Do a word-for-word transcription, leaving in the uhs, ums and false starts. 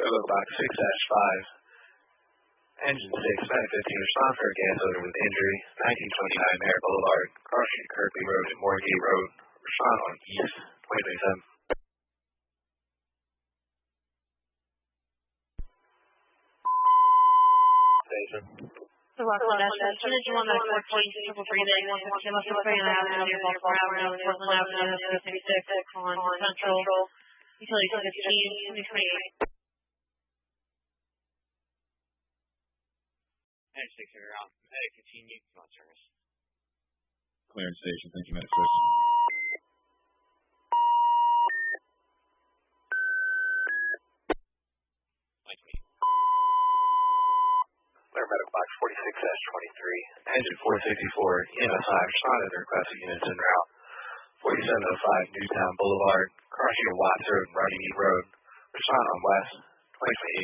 Railroad Box six dash five. Engine six, Medic fifteen, respond for a gas odor with injury, nineteen twenty-nine Merritt Boulevard, Cross Street, Kirkby Road, and Moorgate Road. Respond on East, twenty twenty-seven. Station. The Rockland National Unit one nine fourteen, triple breathing, one fifteen, left of Brandon Avenue, near Baltimore Avenue, Portland Avenue, three sixty-six, on Central, Utility fifteen, twenty twenty-eight. Medic six, you're out. Medic fifteen, you come on service. Clearance station, thank you, Medic six. Clear Medical Box forty-six dash twenty-three. Engine four sixty-four, E M S five, respond to the requested units en route. forty-seven oh five Newtown Boulevard, Cross Street, Watts Road, and Runnymede Road. Respond on West, twenty twenty-eight.